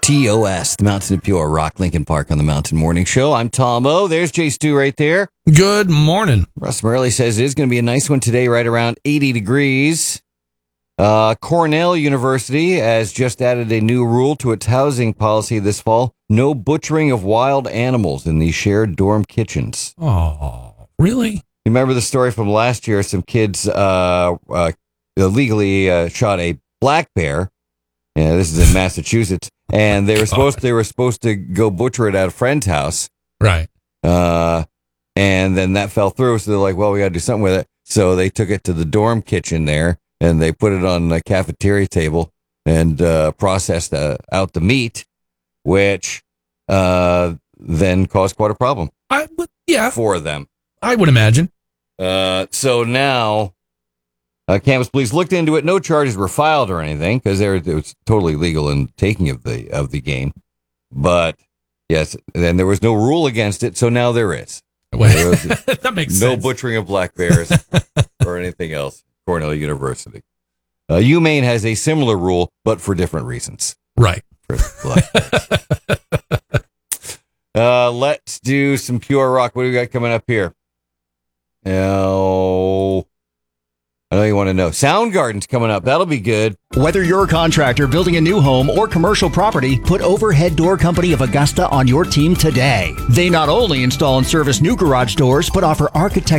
TOS, the Mountain of Pure Rock, Lincoln Park on the Mountain Morning Show. I'm Tom O. There's Jay Stu right there. Good morning. Russ Murley says it is going to be a nice one today, right around 80 degrees. Cornell University has just added a new rule to its housing policy this fall. No butchering of wild animals in these shared dorm kitchens. Oh, really? You remember the story from last year? Some kids illegally shot a black bear. Yeah, this is in Massachusetts, and they were supposed to go butcher it at a friend's house, right? And then that fell through. So they're like, "Well, we got to do something with it." So they took it to the dorm kitchen there, and they put it on the cafeteria table and processed out the meat, which then caused quite a problem. For them, I would imagine. So now. Campus police looked into it. No charges were filed or anything because it was totally legal in taking of the game. But yes, then there was no rule against it, so now there is. That makes no sense. Butchering of black bears or anything else. Cornell University. UMaine has a similar rule, but for different reasons. Right. For black bears. Let's do some pure rock. What do we got coming up here? I know you want to know. Soundgarden's coming up. That'll be good. Whether you're a contractor building a new home or commercial property, put Overhead Door Company of Augusta on your team today. They not only install and service new garage doors, but offer architectural